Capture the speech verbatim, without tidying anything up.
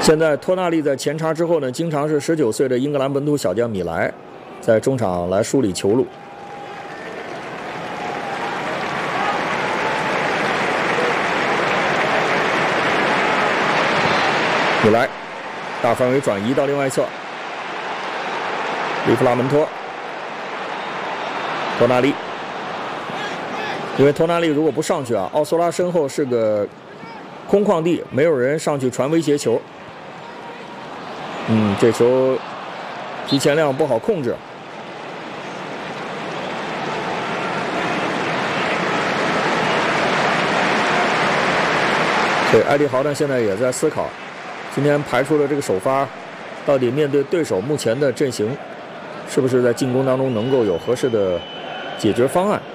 现在托纳利在前插之后呢，经常是十九岁的英格兰本土小将米莱在中场来梳理球路。米莱大范围转移到另外一侧，利弗拉门托，托纳利。因为托纳利如果不上去啊，奥索拉身后是个空旷地，没有人上去传威胁球。嗯，这球提前量不好控制。对，埃里豪呢现在也在思考，今天排出了这个首发，到底面对对手目前的阵型，是不是在进攻当中能够有合适的解决方案？